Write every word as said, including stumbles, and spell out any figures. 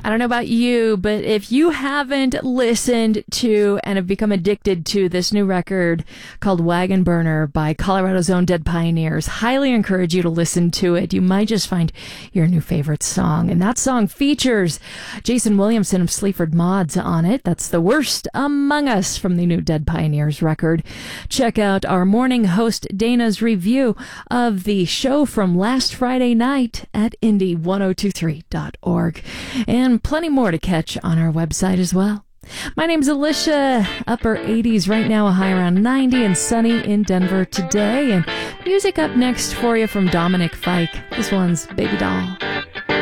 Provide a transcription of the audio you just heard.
I don't know about you, but if you haven't listened to and have become addicted to this new record called Wagon Burner by Colorado's own Dead Pioneers, highly encourage you to listen to it. You might just find your new favorite song. And that song features Jason Williamson of Sleaford Mods on it. That's The Worst Among Us from the new Dead Pioneers record. Check out our morning host Dana's review of the show from last Friday night at indie ten twenty-three dot org. And plenty more to catch on our website as well. My name's Alicia. Upper eighties right now, a high around ninety, and sunny in Denver today. And music up next for you from Dominic Fike. This one's Baby Doll.